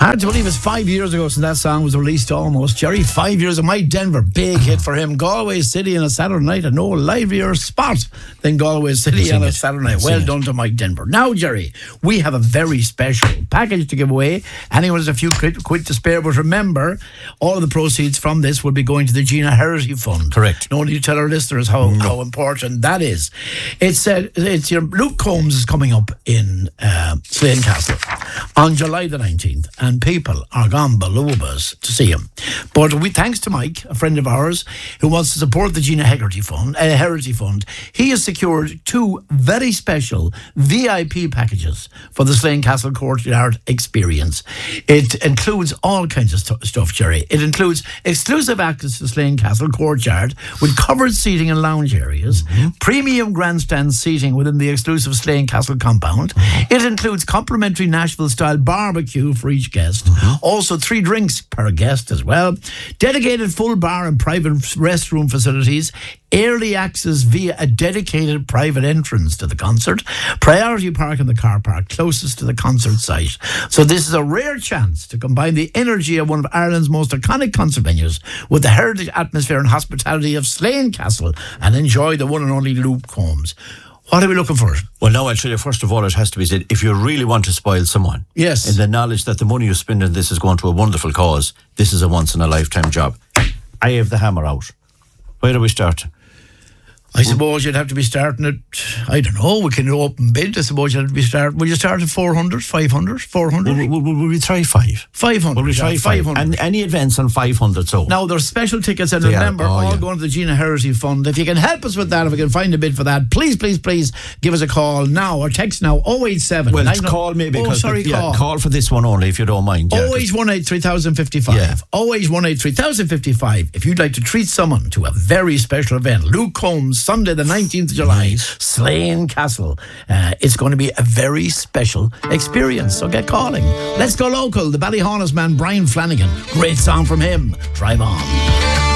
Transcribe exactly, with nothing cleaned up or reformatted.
Hard to believe it's five years ago since that song was released almost. Jerry, five years of Mike Denver. Big hit for him. Galway City on a Saturday night. And no livelier spot than Galway City on a Saturday night. Well done to Mike Denver. Now, Jerry, we have a very special package to give away. Anyone has a few quid, quid to spare. But remember, all of the proceeds from this will be going to the Gina Herity Fund. Correct. No need to tell our listeners how, no. how important that is. It's, uh, it's your Luke Combs is coming up in uh, Slane Castle on July the nineteenth. And people are gone balubas to see him. But we, thanks to Mike, a friend of ours, who wants to support the Gina Hegarty Fund, uh, Herity Fund, he has secured two very special V I P packages for the Slane Castle Courtyard experience. It includes all kinds of st- stuff, Jerry. It includes exclusive access to Slane Castle Courtyard with covered seating and lounge areas, mm-hmm. premium grandstand seating within the exclusive Slane Castle compound. Mm-hmm. It includes complimentary Nashville-style barbecue for each guest. Mm-hmm. Also three drinks per guest as well. Dedicated full bar and private restroom facilities. Early access via a dedicated private entrance to the concert. Priority park in the car park closest to the concert site. So this is a rare chance to combine the energy of one of Ireland's most iconic concert venues with the heritage atmosphere and hospitality of Slane Castle and enjoy the one and only Luke Combs. What are we looking for? Well, now I'll tell you, first of all, it has to be said, if you really want to spoil someone, yes, in the knowledge that the money you spend on this is going to a wonderful cause, this is a once-in-a-lifetime job. I have the hammer out. Where do we start? I suppose you'd have to be starting at, I don't know, we can open bid. I suppose you'd have to be starting, will you start at four hundred, five hundred, four hundred? Will, will, will, will we try five? five hundred. Will we try yeah, five? five hundred. And any advance on five hundred, so? Now, there's special tickets, and they remember, are, oh, all yeah. going to the Gina Herity Fund. If you can help us with that, if we can find a bid for that, please, please, please give us a call now, or text now, oh eight seven. Well, it's call maybe. Oh, sorry, the, yeah, call. Call for this one only, if you don't mind. Yeah, oh eight one eight, three thousand fifty-five. Yeah. oh eight one eight, three thousand fifty-five. If you'd like to treat someone to a very special event, Luke Combs, Sunday the nineteenth of July. Nice. Slane Castle. Uh, it's going to be a very special experience, so get calling. Let's go local. The Ballyhaunis man Brian Flanagan. Great song from him. Drive on.